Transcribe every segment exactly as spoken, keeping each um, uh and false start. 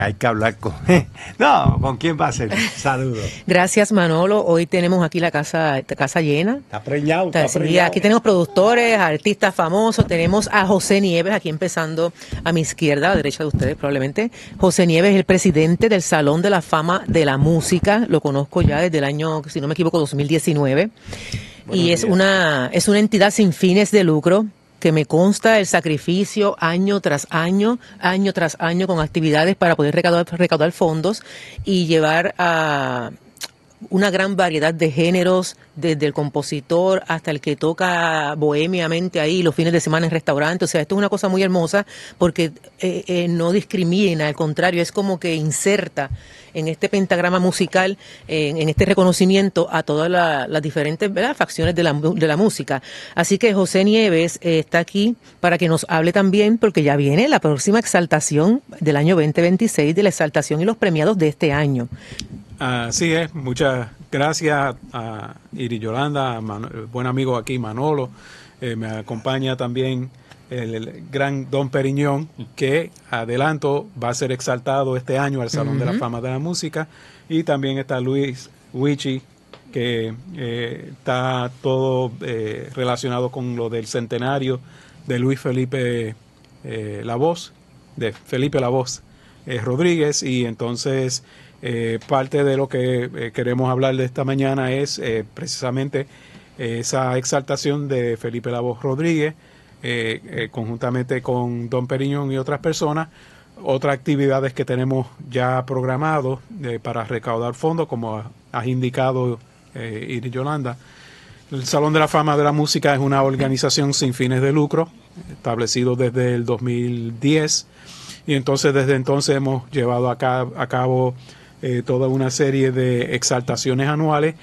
Hay que hablar con... No, ¿con quién va a ser? Saludos. Gracias, Manolo. Hoy tenemos aquí la casa, casa llena. Está preñado, está Sí, preñado. aquí tenemos productores, artistas famosos. Tenemos a José Nieves, aquí empezando a mi izquierda, a la derecha de ustedes probablemente. José Nieves es el presidente del Salón de la Fama de la Música. Lo conozco ya desde el año, si no me equivoco, dos mil diecinueve. Buenos y es días. una es una entidad sin fines de lucro, que me consta el sacrificio año tras año, año tras año, con actividades para poder recaudar, recaudar fondos y llevar a una gran variedad de géneros, desde el compositor hasta el que toca bohemiamente ahí los fines de semana en restaurantes. O sea, esto es una cosa muy hermosa porque eh, eh, no discrimina, al contrario, es como que inserta en este pentagrama musical, en, en este reconocimiento a todas la, las diferentes, ¿verdad?, facciones de la, de la música. Así que José Nieves eh, está aquí para que nos hable también, porque ya viene la próxima exaltación del año veinte veintiséis, de la exaltación y los premiados de este año. Así es, muchas gracias a Iri Yolanda, a Man- buen amigo aquí Manolo, eh, me acompaña también el, el gran Don Periñón, que adelanto va a ser exaltado este año al Salón uh-huh. de la Fama de la Música, y también está Luis Huichi, que eh, está todo eh, relacionado con lo del centenario de Luis Felipe eh, La Voz, de Felipe La Voz eh, Rodríguez, y entonces... Eh, parte de lo que eh, queremos hablar de esta mañana es eh, precisamente eh, esa exaltación de Felipe La Voz Rodríguez, eh, eh, conjuntamente con Don Periñón y otras personas, otras actividades que tenemos ya programados eh, para recaudar fondos, como has indicado, eh, Iris Yolanda. El Salón de la Fama de la Música es una organización sin fines de lucro, establecido desde el dos mil diez, y entonces desde entonces hemos llevado a cabo, a cabo Eh, toda una serie de exaltaciones anuales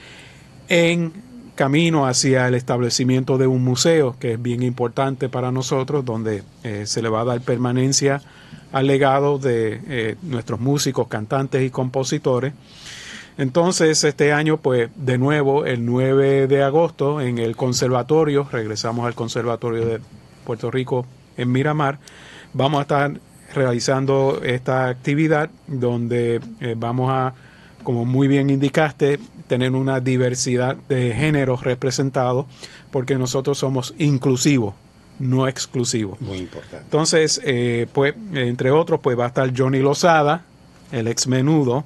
en camino hacia el establecimiento de un museo, que es bien importante para nosotros, donde eh, se le va a dar permanencia al legado de eh, nuestros músicos, cantantes y compositores. Entonces, este año, pues, de nuevo, el nueve de agosto, en el conservatorio, regresamos al Conservatorio de Puerto Rico en Miramar, vamos a estar realizando esta actividad donde eh, vamos a, como muy bien indicaste, tener una diversidad de géneros representados, porque nosotros somos inclusivos, no exclusivos. Muy importante. Entonces, eh, pues, entre otros, pues va a estar Johnny Lozada, el ex Menudo,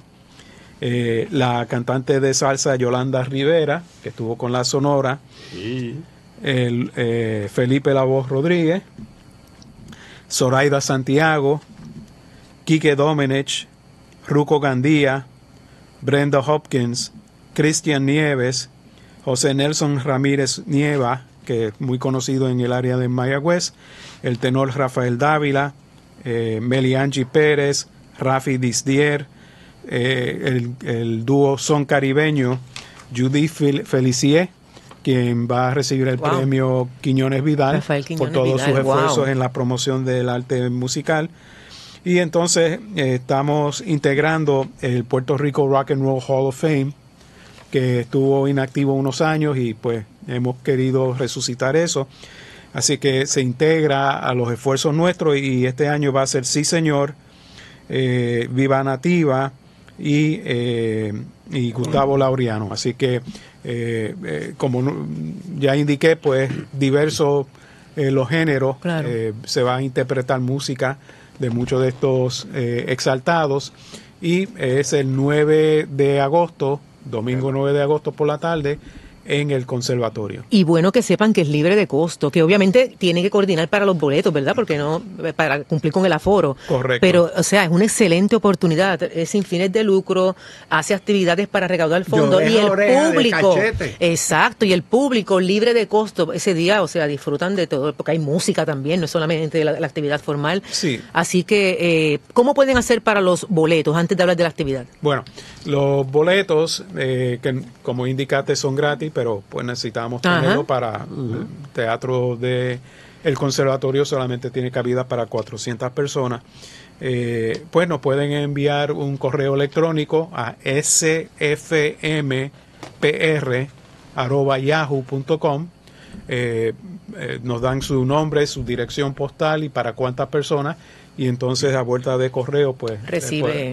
eh, la cantante de salsa Yolanda Rivera, que estuvo con la Sonora, Sí. el, eh, Felipe La Voz Rodríguez, Zoraida Santiago, Quique Domenech, Ruco Gandía, Brenda Hopkins, Cristian Nieves, José Nelson Ramírez Nieva, que es muy conocido en el área de Mayagüez, el tenor Rafael Dávila, eh, Meliangi Pérez, Rafi Disdier, eh, el, el dúo Son Caribeño, Judith Fel- Felicier, quien va a recibir el wow. premio Quiñones Vidal Quiñones por todos Vidal, sus esfuerzos wow. en la promoción del arte musical. Y entonces eh, estamos integrando el Puerto Rico Rock and Roll Hall of Fame, que estuvo inactivo unos años, y pues hemos querido resucitar eso. Así que se integra a los esfuerzos nuestros, y este año va a ser Sí Señor, eh, Viva Nativa y, eh, y Gustavo Laureano. Así que Eh, eh, como ya indiqué, pues diversos eh, los géneros, claro. eh, se va a interpretar música de muchos de estos eh, exaltados, y es el nueve de agosto, domingo nueve de agosto por la tarde, en el conservatorio. Y bueno que sepan que es libre de costo, que obviamente tienen que coordinar para los boletos, ¿verdad? Porque no, para cumplir con el aforo. Correcto. Pero, o sea, es una excelente oportunidad, es sin fines de lucro, hace actividades para recaudar fondos, y el público, exacto, y el público libre de costo ese día, o sea, disfrutan de todo, porque hay música también, no es solamente la, la actividad formal. Sí. Así que, eh, ¿cómo pueden hacer para los boletos antes de hablar de la actividad? Bueno, los boletos, eh, que como indicaste, son gratis, pero pues necesitamos tenerlo. Ajá. Para el teatro de el conservatorio, solamente tiene cabida para cuatrocientas personas. Eh, pues nos pueden enviar un correo electrónico a s f m p r arroba yahoo punto com. Eh, eh, nos dan su nombre, su dirección postal y para cuántas personas, y entonces a vuelta de correo pues Recibe. eh, pues,